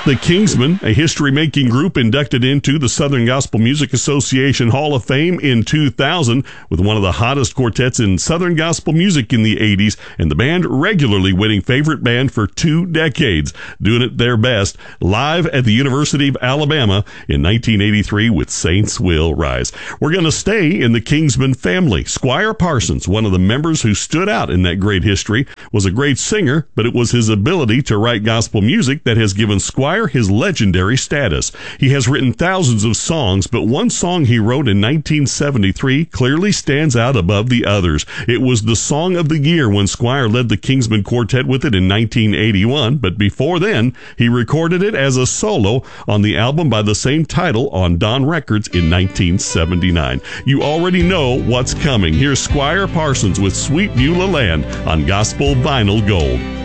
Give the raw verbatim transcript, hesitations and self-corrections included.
The Kingsmen, a history-making group inducted into the Southern Gospel Music Association Hall of Fame in two thousand, with one of the hottest quartets in Southern Gospel music in the eighties, and the band regularly winning favorite band for two decades, doing it their best live at the University of Alabama in nineteen eighty-three with Saints Will Rise. We're going to stay in the Kingsmen family. Squire Parsons, one of the members who stood out in that great history, was a great singer, but it was his ability to write gospel music that has given Squire his legendary status. He has written thousands of songs, but one song he wrote in nineteen seventy-three clearly stands out above the others. It was the song of the year when Squire led the Kingsmen Quartet with it in nineteen eighty-one, but before then, he recorded it as a solo on the album by the same title on Dawn Records in nineteen seventy-nine. You already know what's coming. Here's Squire Parsons with Sweet Beulah Land on Gospel Vinyl Gold.